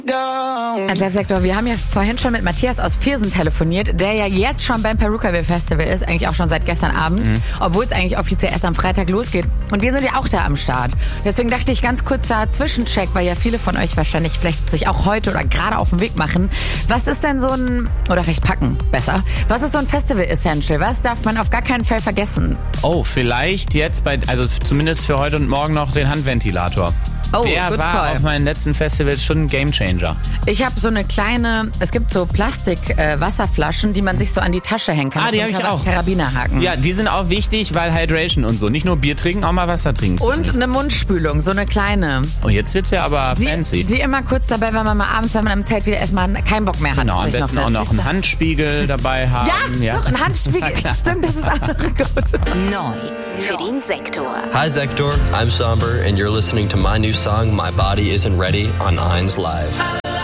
Also Sektor, wir haben ja vorhin schon mit Matthias aus Viersen telefoniert, der ja jetzt schon beim Perukaville Festival ist, eigentlich auch schon seit gestern Abend, obwohl es eigentlich offiziell erst am Freitag losgeht. Und wir sind ja auch da am Start. Deswegen dachte ich, ganz kurzer Zwischencheck, weil ja viele von euch wahrscheinlich vielleicht sich auch heute oder gerade auf den Weg machen. Was ist denn so ein, oder vielleicht packen, besser, was ist so ein Festival-Essential? Was darf man auf gar keinen Fall vergessen? Oh, vielleicht jetzt also zumindest für heute und morgen noch den Handventilator. Oh, der war auf meinen letzten Festivals schon ein Gamechanger. Ich habe so eine kleine, es gibt so Plastik-Wasserflaschen, die man sich so an die Tasche hängen kann. Die habe ich auch. Karabinerhaken. Ja, die sind auch wichtig, weil Hydration und so. Nicht nur Bier trinken, auch mal Wasser trinken. Und eine Mundspülung, so eine kleine. Und jetzt wird's ja aber fancy. Die immer kurz dabei, wenn man mal abends, wenn man im Zelt wieder erstmal keinen Bock mehr hat. Genau, am besten auch noch einen Handspiegel dabei haben. Ja, noch ein Handspiegel. Stimmt, das ist auch noch gut. Neu für den Sektor. Hi Sektor, I'm Somber and you're listening to my new song, My Body Isn't Ready on 1 Live.